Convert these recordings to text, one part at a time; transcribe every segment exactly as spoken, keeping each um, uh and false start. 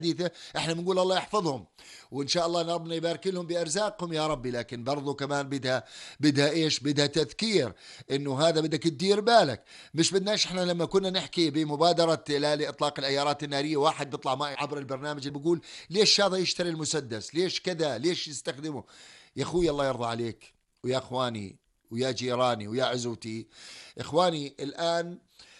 حديثة احنا بنقول الله يحفظهم وان شاء الله ربنا يبارك لهم بارزاقهم يا ربي، لكن برضو كمان بدها بدها ايش؟ بدها تذكير انه هذا بدك تدير بالك. مش بدناش احنا لما كنا نحكي بمبادرة لا لاطلاق العيارات النارية واحد بيطلع معي عبر البرنامج اللي بيقول ليش هذا يشتري المسدس؟ ليش كذا؟ ليش يستخدمه؟ يا اخوي الله يرضى عليك ويا اخواني ويا جيراني ويا عزوتي، اخواني الان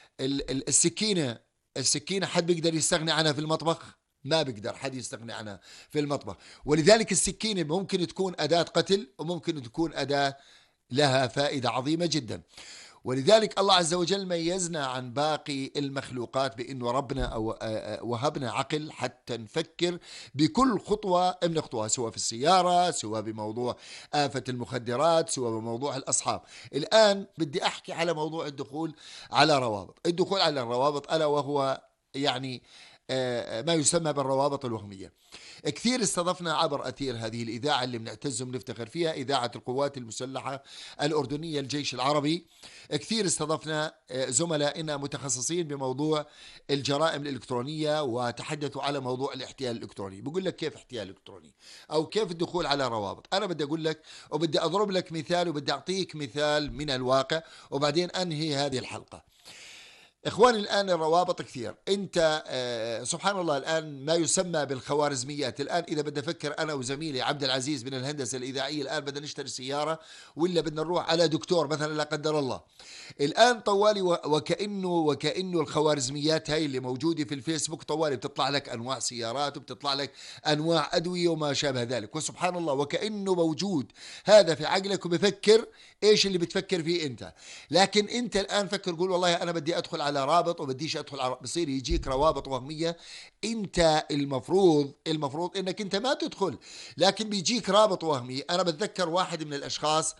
السكينة السكينة حد بيقدر يستغني عنها في المطبخ؟ ما بيقدر حد يستغني عنها في المطبخ. ولذلك السكينة ممكن تكون أداة قتل وممكن تكون أداة لها فائدة عظيمة جدا. ولذلك الله عز وجل ميزنا عن باقي المخلوقات بأنه ربنا أو وهبنا عقل حتى نفكر بكل خطوة بنخطوها، سواء في السيارة، سواء بموضوع آفة المخدرات، سواء بموضوع الأصحاب. الآن بدي أحكي على موضوع الدخول على روابط الدخول على الروابط ألا وهو يعني ما يسمى بالروابط الوهمية. كثير استضفنا عبر أثير هذه الإذاعة اللي بنعتز وبنفتخر فيها، إذاعة القوات المسلحة الأردنية الجيش العربي، كثير استضفنا زملائنا متخصصين بموضوع الجرائم الإلكترونية وتحدثوا على موضوع الاحتيال الإلكتروني. بقول لك كيف احتيال إلكتروني أو كيف الدخول على روابط. أنا بدي أقول لك وبدي أضرب لك مثال وبدي أعطيك مثال من الواقع وبعدين أنهي هذه الحلقة. إخواني الآن الروابط كثير. أنت آه سبحان الله الآن ما يسمى بالخوارزميات. الآن إذا بدي أفكر أنا وزميلي عبد العزيز من الهندسة الإذاعية، الآن بدنا نشتري سيارة ولا بدنا نروح على دكتور مثلا لا قدر الله، الآن طوالي وكأنه وكأنه الخوارزميات هاي اللي موجودة في الفيسبوك طوالي بتطلع لك أنواع سيارات وبتطلع لك أنواع أدوية وما شابه ذلك، وسبحان الله وكأنه موجود هذا في عقلك وبفكر إيش اللي بتفكر فيه أنت. لكن أنت الآن فكر قول والله أنا بدي أدخل على رابط وبديش أدخل على، بصير يجيك روابط وهمية. أنت المفروض المفروض إنك أنت ما تدخل، لكن بيجيك رابط وهمي. أنا بتذكر واحد من الأشخاص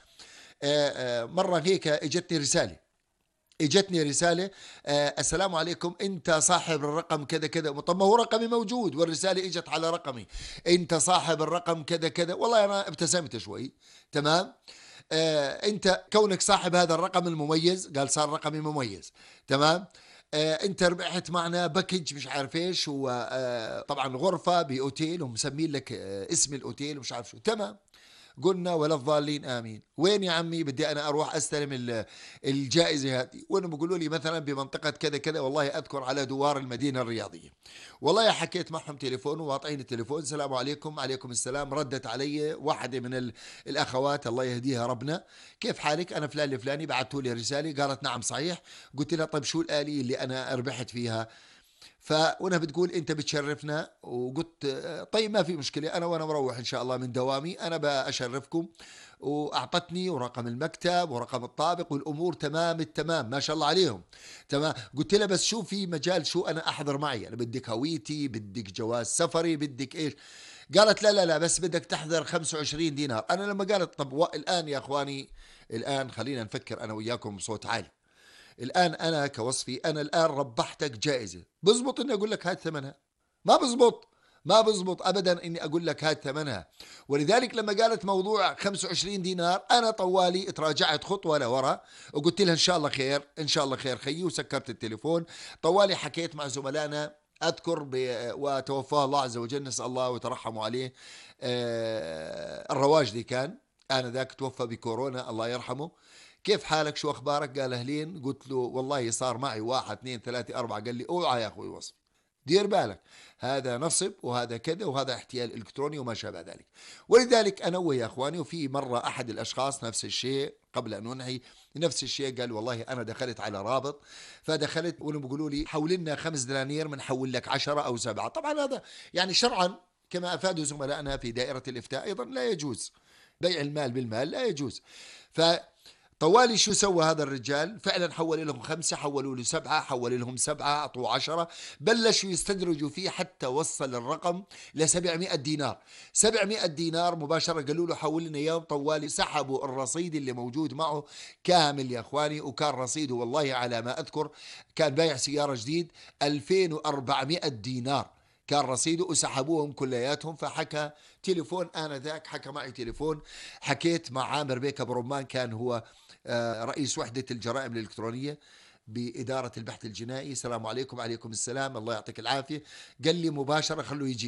مرة هيك اجتني رسالة اجتني رسالة آه السلام عليكم انت صاحب الرقم كذا كذا. طب ما هو رقمي موجود والرسالة اجت على رقمي، انت صاحب الرقم كذا كذا. والله انا ابتسمت شوي، تمام. آه انت كونك صاحب هذا الرقم المميز، قال صار رقمي مميز، تمام. آه انت ربحت معنا باكج مش عارف ايش، وطبعا غرفة باوتيل ومسمين لك آه اسم الاوتيل ومش عارف شو، تمام. قلنا ولا الضالين آمين. وين يا عمي؟ بدي أنا أروح أستلم الجائزة هذه. وين بيقولوا لي مثلا بمنطقة كذا كذا، والله أذكر على دوار المدينة الرياضية. والله حكيت معهم تليفون وواطعين التليفون، السلام عليكم. عليكم السلام. ردت علي واحدة من الأخوات الله يهديها ربنا، كيف حالك؟ أنا فلان الفلاني، بعثوا لي رسالة. قالت نعم صحيح. قلت لها طيب شو الآلية اللي أنا ربحت فيها؟ فأنا بتقول انت بتشرفنا. وقلت طيب ما في مشكلة، انا وانا مروح ان شاء الله من دوامي انا بشرفكم. واعطتني ورقم المكتب ورقم الطابق والامور تمام التمام ما شاء الله عليهم، تمام. قلت لها بس شو في مجال شو انا احضر معي؟ انا بدك هويتي، بدك جواز سفري، بدك ايش؟ قالت لا لا لا بس بدك تحضر خمسة وعشرين دينار. انا لما قالت طب الان يا اخواني، الان خلينا نفكر انا وياكم بصوت عالي. الآن أنا كوصفي أنا الآن ربحتك جائزة، بزبط إني أقول لك هات ثمنها؟ ما بزبط، ما بزبط أبدا إني أقول لك هات ثمنها. ولذلك لما قالت موضوع خمسة وعشرين دينار أنا طوالي تراجعت خطوة لورا وقلت لها إن شاء الله خير، إن شاء الله خير خيي، وسكرت التليفون. طوالي حكيت مع زملائنا أذكر وتوفاه الله عز وجل، نسأل الله وترحموا عليه، آه الرواجدي كان آنذاك توفى بكورونا الله يرحمه. كيف حالك؟ شو أخبارك؟ قال أهلين. قلت له والله صار معي واحد اثنين ثلاثة أربعة. قال لي اوعى يا أخوي وصف، دير بالك، هذا نصب وهذا كذا وهذا احتيال إلكتروني وما شابه ذلك. ولذلك أنوه يا أخواني. وفي مرة أحد الأشخاص نفس الشيء قبل أن ننهي نفس الشيء، قال والله أنا دخلت على رابط، فدخلت ولهم بيقولوا لي حول لنا خمس دنانير بنحول لك عشرة أو سبعة. طبعا هذا يعني شرعا كما أفادوا زملائنا في دائرة الإفتاء أيضا لا يجوز، بيع المال بالمال لا يجوز. ف طوالي شو سوى هذا الرجال؟ فعلا حول لهم خمسة، حولوا له سبعة، حول لهم سبعة، أعطوا عشرة، بلشوا يستدرجوا فيه حتى وصل الرقم ل سبعمائة دينار. سبعمائة دينار مباشرة قالوا له حول لنا يوم. طوالي سحبوا الرصيد اللي موجود معه كامل يا أخواني، وكان رصيده والله على ما أذكر كان بايع سيارة جديد ألفين وأربعمائة دينار كان رصيده، وسحبوهم كلياتهم. فحكى تليفون آنذاك، حكى معي تليفون، حكيت مع عامر بيك أبو رمان كان هو رئيس وحدة الجرائم الإلكترونية. بإدارة البحث الجنائي. السلام عليكم. وعليكم السلام، الله يعطيك العافية. قال لي مباشرة خلوه يجي